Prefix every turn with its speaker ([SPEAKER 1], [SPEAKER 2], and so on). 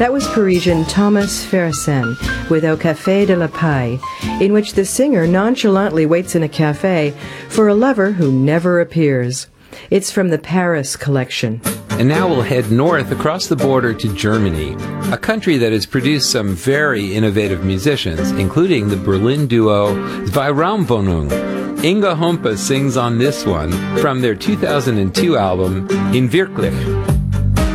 [SPEAKER 1] That was Parisian Thomas Fersen with Au Café de la Paix, in which the singer nonchalantly waits in a cafe for a lover who never appears. It's from the Paris collection.
[SPEAKER 2] And now we'll head north across the border to Germany, a country that has produced some very innovative musicians, including the Berlin duo Zwei Raumwohnung. Inga Hompe sings on this one from their 2002 album In Wirklich.